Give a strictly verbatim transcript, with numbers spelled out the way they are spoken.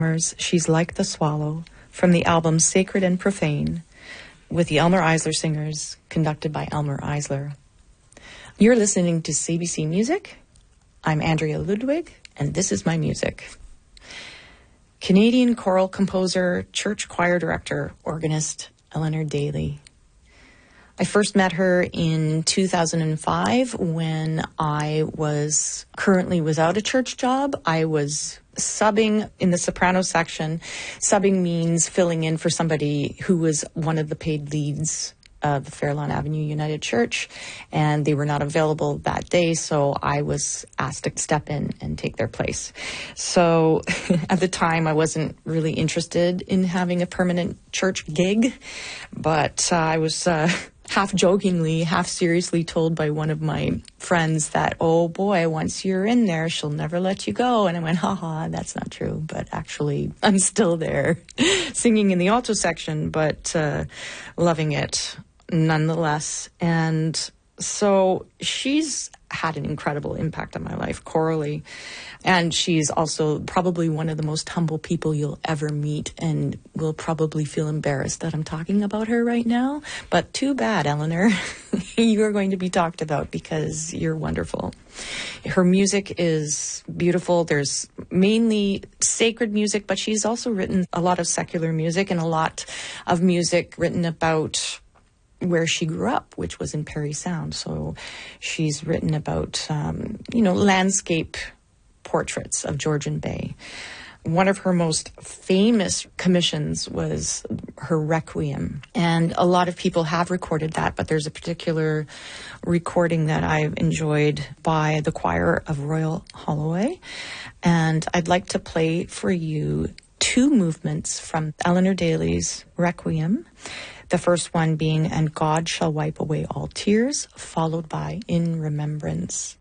She's Like the Swallow from the album Sacred and Profane with the Elmer Eisler Singers, conducted by Elmer Eisler. You're listening to C B C Music. I'm Andrea Ludwig, and this is my music. Canadian choral composer, church choir director, organist Eleanor Daly. I first met her in two thousand five when I was currently without a church job. I was subbing in the soprano section. Subbing means filling in for somebody who was one of the paid leads of the Fairlawn Avenue United Church, and they were not available that day, so I was asked to step in and take their place. So at the time, I wasn't really interested in having a permanent church gig, but uh, I was uh, half jokingly, half seriously told by one of my friends that, oh boy, once you're in there, she'll never let you go. And I went, haha, that's not true. But actually, I'm still there singing in the alto section, but uh, loving it nonetheless. And so she's had an incredible impact on my life chorally. And she's also probably one of the most humble people you'll ever meet, and will probably feel embarrassed that I'm talking about her right now. But too bad, Eleanor. You are going to be talked about because you're wonderful. Her music is beautiful. There's mainly sacred music, but she's also written a lot of secular music and a lot of music written about where she grew up, which was in Parry Sound. So she's written about, um, you know, landscape portraits of Georgian Bay. One of her most famous commissions was her Requiem. And a lot of people have recorded that, but there's a particular recording that I've enjoyed by the choir of Royal Holloway. And I'd like to play for you two movements from Eleanor Daly's Requiem. The first one being, And God Shall Wipe Away All Tears, followed by In Remembrance.